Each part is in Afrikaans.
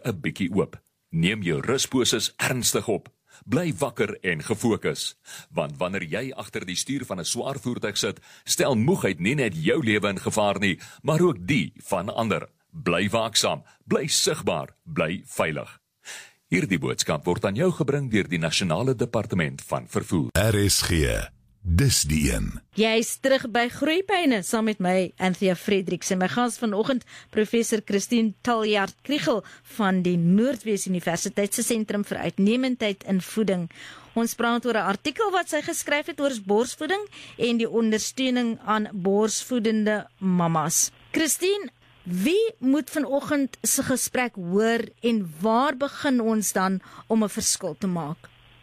'n bietjie oop. Neem jou rusposes ernstig op. Bly wakker en gefokus, want wanneer jy agter die stuur van 'n swaar voertuig sit, stel moegheid nie net jou lewe in gevaar nie, maar ook die van ander. Bly waaksaam, bly sigbaar, bly veilig. Hierdie boodskap word aan jou gebring deur die Nasionale Departement van Vervoer. RSG, dis die een. Jy is terug by Groeipyne saam met my, Anthea Fredericks, en my gas vanoggend, professor Christine Taljaard-Kriel van die Noordwes Universiteit se Sentrum vir Uitnemendheid in Voeding. Ons praat oor 'n artikel wat sy geskryf het oor borsvoeding en die ondersteuning aan borsvoedende mammas. Christine, wie moet vanoggend se gesprek hoor en waar begin ons dan om 'n verskil te maak?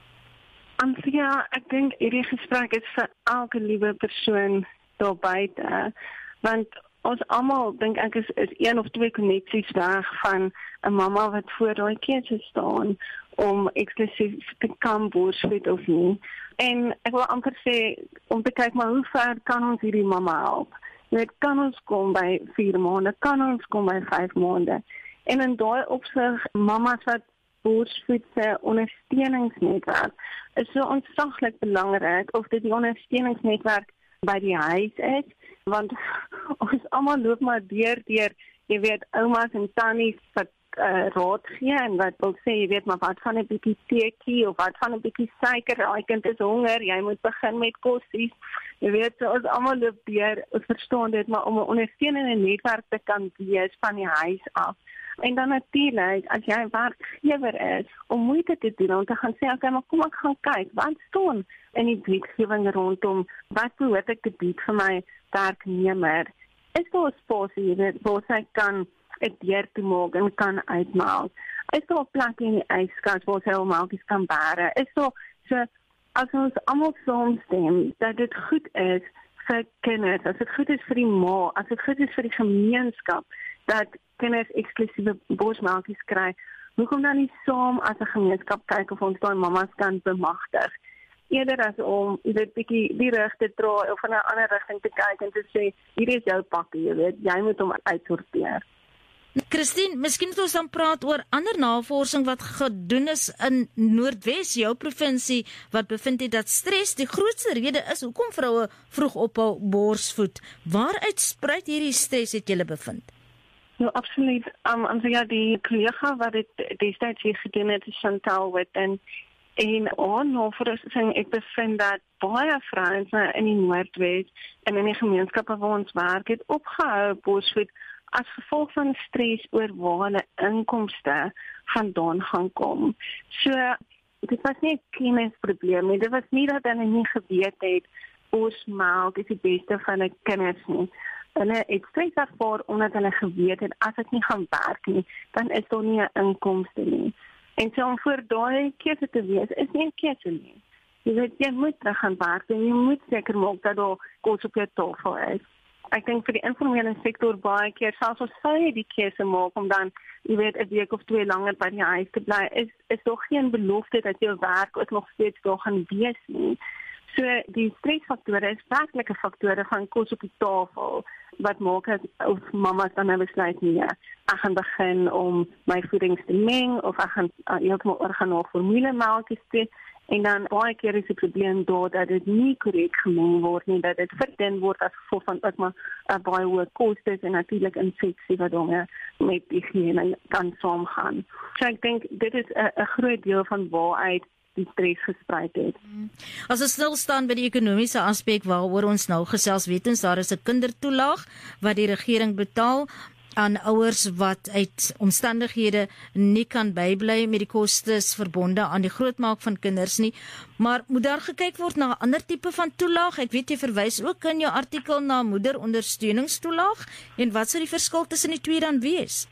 Ja, ek dink hierdie gesprek is vir elke liewe persoon daar buite, want ons almal dink ek is een of twee koneksies weg van 'n mamma wat voor daai keuse staan om eksklusief te kan borsvoed of nie. En ek wil amper sê om te kyk maar hoe ver kan ons hierdie mamma help? Jy weet, kan ons kom by 4 maande, kan ons kom by 5 maande. En in daai opsig, mammas wat borsvoed se ondersteuningsnetwerk is so ontsaglik belangrik, of dit die ondersteuningsnetwerk by die huis is, want ons almal loop maar deur, jy weet, oumas en tannies wat raad gee en wat wil sê, jy weet, maar wat van 'n bietjie teetjie of wat van 'n bietjie suiker, daai kind is honger, jy moet begin met kossies. Jy weet, so ons almal loop deur, ons verstaan dit, maar om 'n ondersteunende netwerk te kan wees van die huis af. En dan natuurlik, as jy 'n werkgewer is, om moeite te doen om te gaan sê, okay, maar kom ek gaan kyk, wat staan in die wetgewing rondom, wat behoort ek te bied vir my werknemer? Is daar 'n spasie, jy weet, waar sy kan 'n deur toe maak en kan uitmaak? Is daar 'n plek in die yskas waar sy al melkies kan bære? Is daar, so, as ons almal saamstem, dat dit goed is vir kinders, as dit goed is vir die ma, as dit goed is vir die gemeenskap, dat kinders eksklusiewe borsmelkies kry, hoekom dan nie saam as 'n gemeenskap kyk of ons daai mammas kan bemagtig, eerder as om, jy weet, bietjie die rug te draai of in 'n ander rigting te kyk en te sê, hier is jou pakkie, jy weet, jy moet hom uitsorteer. Christine, miskien moet ons dan praat oor ander navorsing wat gedoen is in Noordwes, jou provinsie, wat bevind het dat stres die grootste rede is hoekom vroue vroeg ophou borsvoed. Waaruit spruit hierdie stres, het julle bevind? Nou, absoluut. Ja, die collega wat dit destyds hier gedoen het, is Chantal Witten. En navorsing, ek bevind dat baie vrouens in die Noordwes en in die gemeenskappe waar ons werk, het opgehou borsvoed as gevolg van stres oor waar hulle inkomste vandaan gaan kom. So, dit was nie 'n kennisprobleem nie. Dit was nie dat hulle nie geweet het, borsmelk is die beste van hulle kinders nie. Hulle het stres ervaar omdat hulle geweet het, as ek nie gaan werk nie, dan is daar nie 'n inkomste nie. En so om voor daai keuse te wees, is nie 'n keuse nie. Jy weet, jy moet terug gaan werk en jy moet seker maak dat daar kos op jou tafel is. Ek dink vir die informele sektor baie keer, selfs as jy die keuse maak om dan, jy weet, 'n week of 2 langer by die huis te bly, is daar geen belofte dat jou werk ook nog steeds daar gaan wees nie. So die stresfaktore is werklike faktore van kos op die tafel, wat maak of mammas dan nou besluit nie, ek gaan begin om my voedings te meng, of ek gaan heeltemal oorgaan na formulemelkies toe, en dan baie keer is die probleem daar dat dit nie korrek gemeng word nie, dat dit verdun word as gevolg van ook maar baie hoë kostes en natuurlik infeksie wat daarmee met higiëne kan saamgaan. So ek dink dit is 'n groot deel van waaruit die stres gesprei het. As ons stil staan by die ekonomiese aspek waaroor ons nou gesels, weet ons daar is 'n kindertoelaag wat die regering betaal aan ouers wat uit omstandighede nie kan bybly met die kostes verbonde aan die grootmaak van kinders nie, maar moet daar gekyk word na 'n ander tipe van toelaag? Ek weet jy verwys ook in jou artikel na moederondersteuningstoelaag, en wat sou die verskil tussen die twee dan wees?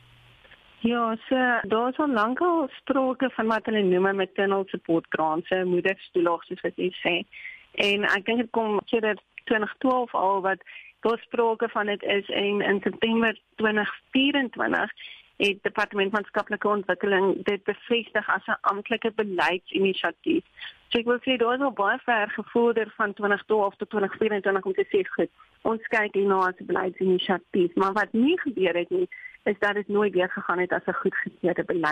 Ja, so daar is al lankal sprake van wat hulle noem 'n maternal support grant, so moederstoelaag soos wat jy sê. En ek dink dit kom sedert 2012 al wat daar sprake van dit is, en in September 2024 het Departement Maatskaplike Ontwikkeling dit bevestig as 'n amptelike beleidsinisiatief. So ek wil sê daar is al baie ver gevorder van 2012 tot 2024 om te sê goed, ons kyk hierna as 'n beleidsinisiatief, maar wat nie gebeur het nie, is dat dit nooit weer gegaan het as 'n goedgekeurde beleid.